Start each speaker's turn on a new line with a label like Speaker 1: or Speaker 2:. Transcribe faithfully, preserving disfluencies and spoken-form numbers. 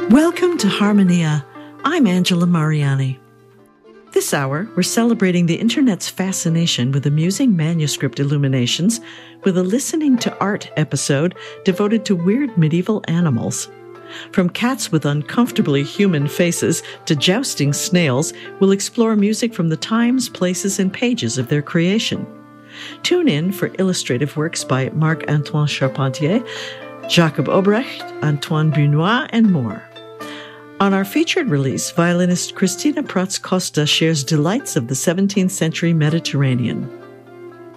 Speaker 1: Welcome to Harmonia. I'm Angela Mariani. This hour, we're celebrating the Internet's fascination with amusing manuscript illuminations with a Listening to Art episode devoted to weird medieval animals. From cats with uncomfortably human faces to jousting snails, we'll explore music from the times, places, and pages of their creation. Tune in for illustrative works by Marc-Antoine Charpentier, Jacob Obrecht, Antoine Bunois, and more. On our featured release, violinist Christina Prats Costa shares delights of the seventeenth century Mediterranean.